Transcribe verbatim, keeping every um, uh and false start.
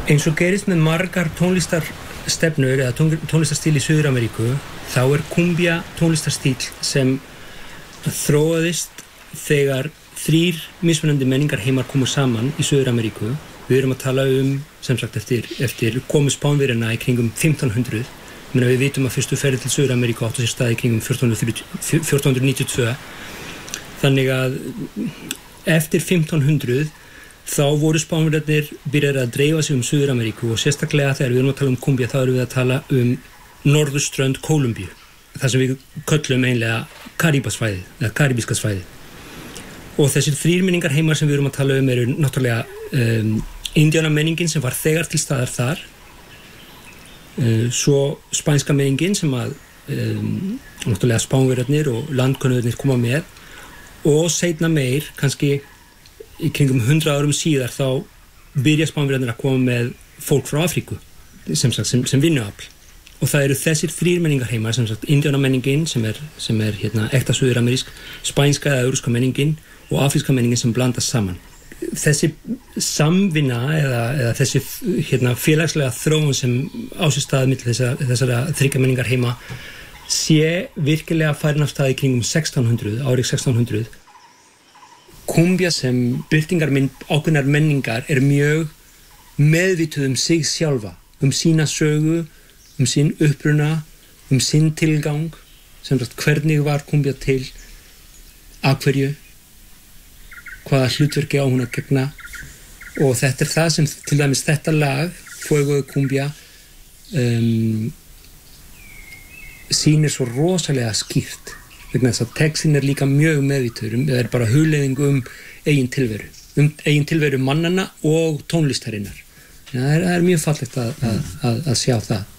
Eins og gerist með margar tónlistarstefnur eða tónlistarstíl í Suður-Ameríku, þá er kumbia tónlistarstíl sem þróaðist þegar þrír mismunandi menningar heimar komu saman í Suður-Ameríku. Við erum að tala um, sem sagt, eftir, eftir komu Spánverjana í kringum fimmtán hundruð. Menna við vitum að fyrstu ferðir til Suður-Ameríku áttu sér stað í kringum fjórtán níutíu og tvö. Þannig að eftir fimmtán hundruð þá voru Spánverjarnir byrjaðir að dreifa sig um Suður-Ameríku og sérstaklega þegar við erum að tala um kumbia þá erum við að tala um norðurströnd Kólumbíu, það sem við köllum einlega Karíbasvæðið, eða Karíbíska svæðið. Og þessir þrír menningar heimar sem við erum að tala um eru náttúrulega um, indíánamenningin sem var þegar til staðar þar, uh, svo spænska menningin sem að um, náttúrulega Spánverjarnir og landkönnuðirnir koma með og seinna meir, kannski í kringum hundrað árum síðar þá byrja Spánverjarnir að koma með fólk frá Afríku sem, sagt, sem, sem vinnuafl og það eru þessir þrír menningar heimar sem sagt indíánamenningin sem er, sem er hérna, ekta suður-amerísk, spænska eða európska menningin og afríska menningin sem blandast saman. Þessi samvinna eða, eða þessi hérna, félagslega þróun sem á sér stað milli þessara, þessara þriggja menningar heima sé virkilega farin af stað í kringum sextán hundruð, árið sextán hundruð. Kumbia sem birtingarmynd ákveðnar menningar er mjög meðvituð um sig sjálfa, um sína sögu, um sinn uppruna, um sinn tilgang, sem sagt hvernig var kumbia til, af hverju, hvaða hlutverki á hún að gegna og þetta er það sem til dæmis þetta lag, Fuego de Cumbia, um, sýnir svo rosalega skýrt. Vegna þess að textin er líka mjög meðvituður, það er bara hugleiðing um eigin tilveru, um eigin tilveru mannanna og tónlistarinnar. Ja, það, er, það er mjög fallegt að, að, að, að sjá það.